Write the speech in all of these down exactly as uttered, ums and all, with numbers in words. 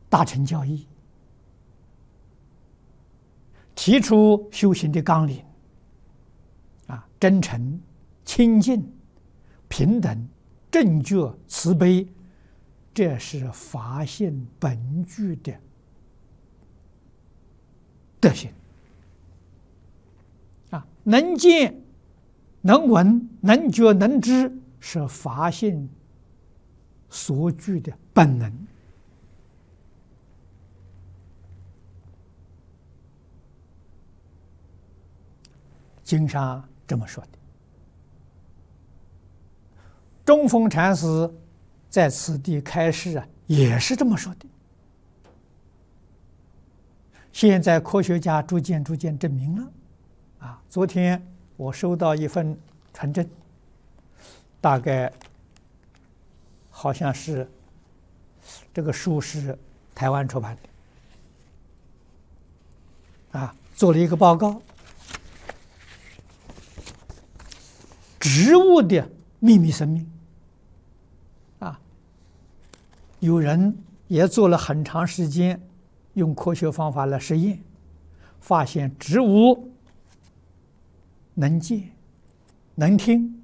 大乘教义，提出修行的纲领，啊，真诚、清净、平等、正觉、慈悲，这是法性本具的德行。啊，能见、能闻、能觉、能知，是法性所具的本能。经上这么说的。中峰禅师在此地开示啊，也是这么说的。现在科学家逐渐逐渐证明了，啊，昨天我收到一份传真，大概好像是这个书是台湾出版的，啊，做了一个报告。植物的秘密生命，啊，有人也做了很长时间，用科学方法来实验，发现植物能见、能听、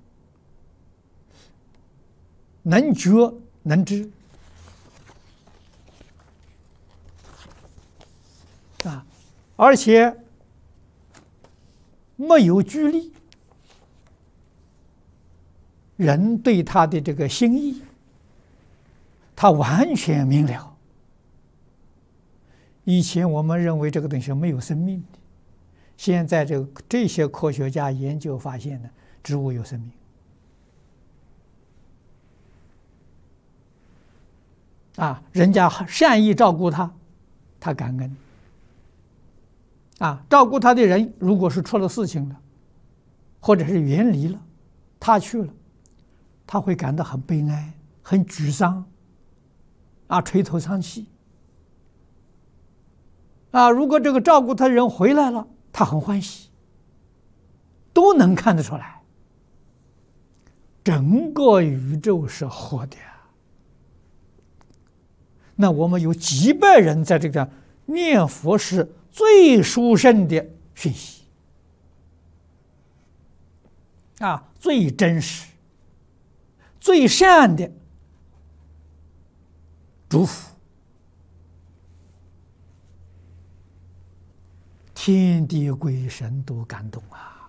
能觉、能知，啊，而且没有距离。人对他的这个心意，他完全明了。以前我们认为这个东西没有生命的，现在这个这些科学家研究发现呢，植物有生命。啊，人家善意照顾他，他感恩。啊，照顾他的人如果是出了事情了，或者是远离了，他去了。他会感到很悲哀、很沮丧，啊，垂头丧气。啊，如果这个照顾他的人回来了，他很欢喜，都能看得出来。整个宇宙是活的，那我们有几百人在这个念佛是最殊胜的讯息，啊，最真实。最善的祝福，天地鬼神都感动啊！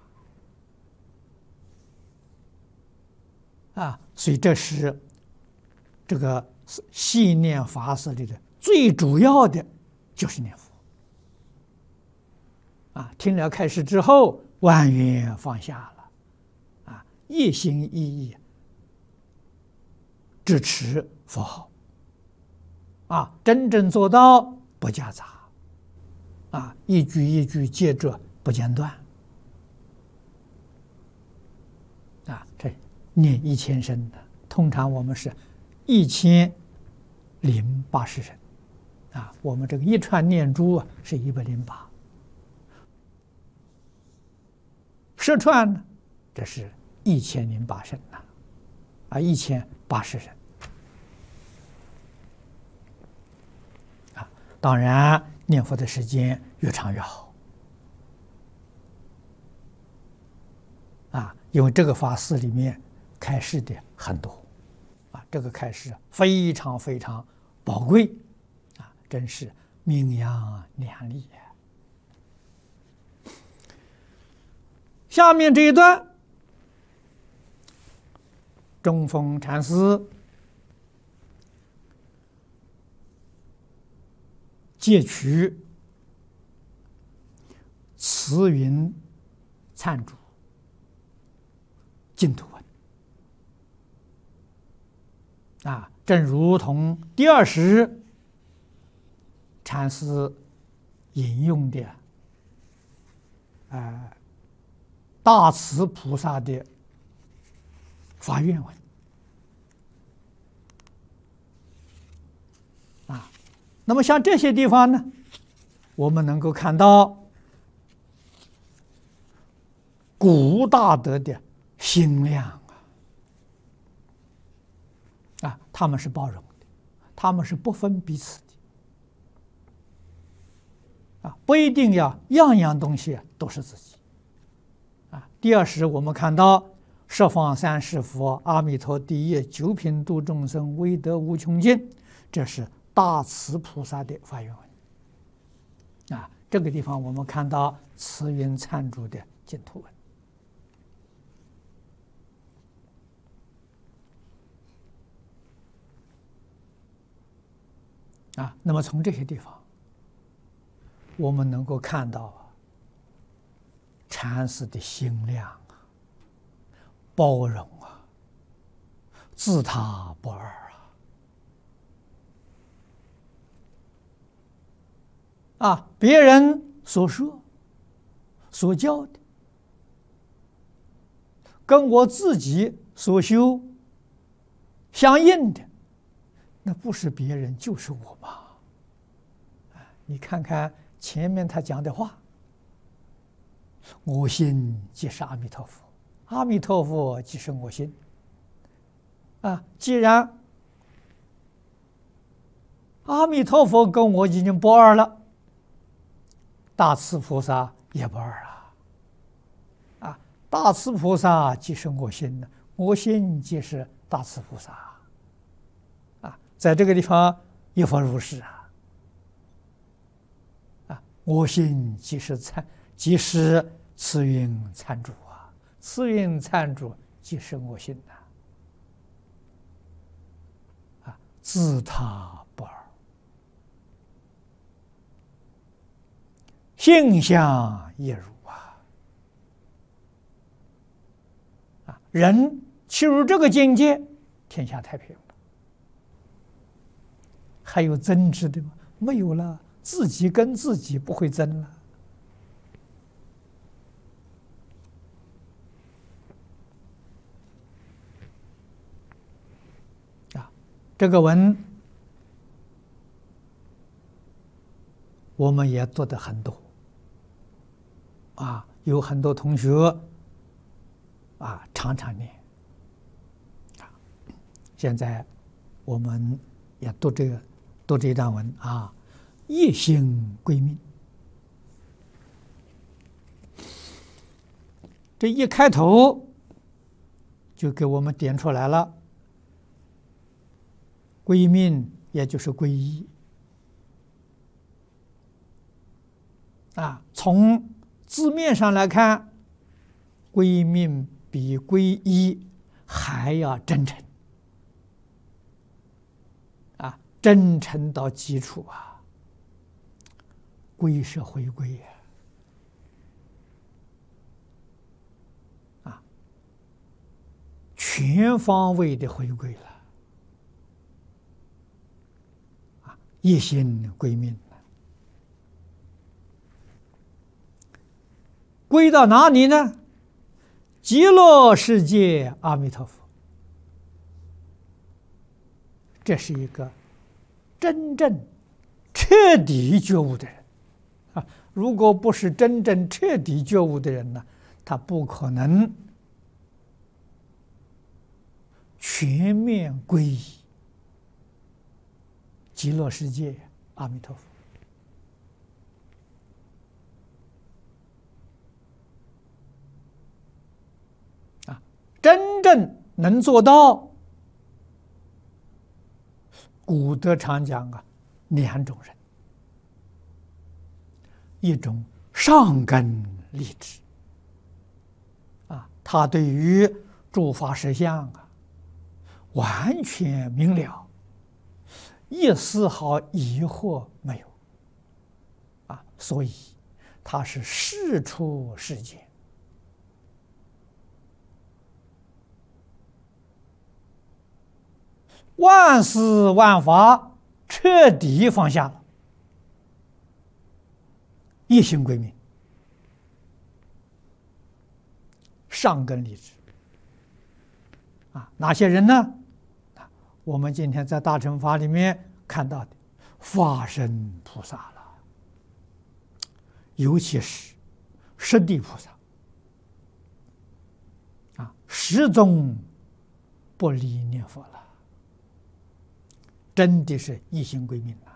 啊，所以这是这个系念法师里的最主要的，就是念佛。啊，听了开示之后，万缘放下了，啊，一心一意。支持佛号，啊，真正做到不夹杂，啊，一句一句接着不间断，啊，这念一千声的，通常我们是一千零八十声，啊，我们这个一串念珠啊是一百零八，十串呢，这是一千零八声呐，啊，一千八十声。当然，念佛的时间越长越好，啊，因为这个法师里面开示的很多，啊，这个开示非常非常宝贵，啊，真是名扬两利。下面这一段，中峰禅师借取慈云忏主净土文，啊，正如同第二时禅师引用的啊、呃、大慈菩萨的发愿文啊。那么像这些地方呢，我们能够看到古大德的心量啊，啊，他们是包容的，他们是不分彼此的， 啊，不一定要样样东西都是自己。啊，第二是我们看到十方三世佛阿弥陀第一九品度众生威德无穷尽，这是大慈菩萨的发愿文。啊，这个地方我们看到慈云参主的净土文。啊，那么从这些地方，我们能够看到啊，禅师的心量啊，包容啊，自他不二啊。啊，别人所说、所教的，跟我自己所修相应的。那不是别人，就是我嘛！你看看前面他讲的话，我心即是阿弥陀佛，阿弥陀佛即是我心。啊，既然阿弥陀佛跟我已经不二了，大慈菩萨也不二了。啊，大慈菩萨即是我心呢，我心即是大慈菩萨。在这个地方亦复如是啊！啊，我心即是参，即是慈云参主啊！慈云参主即是我心呐！啊，自他不二，性相亦如啊！啊，人进入这个境界，天下太平。还有争执的吗？没有了，自己跟自己不会争了。啊，这个文我们也读得很多。啊，有很多同学啊常常念。啊，现在我们也读这个。读这段文啊，一心归命。这一开头就给我们点出来了，归命也就是皈依啊。从字面上来看，归命比皈依还要真诚。真诚到基础啊，归是回归呀，啊，全方位的回归了，啊，一心归命，归到哪里呢？极乐世界阿弥陀佛，这是一个真正彻底觉悟的人啊！如果不是真正彻底觉悟的人呢，他不可能全面皈依极乐世界阿弥陀佛啊！真正能做到。古德常讲啊，两种人，一种上根立志啊，他对于诸法实相啊，完全明了，一丝毫疑惑没有啊，所以他是事出世间。万事万法彻底放下了，一心归命，上根立志啊！哪些人呢？我们今天在大乘法里面看到的法身菩萨了，尤其是十地菩萨啊，始终不离念佛了。真的是一心归命。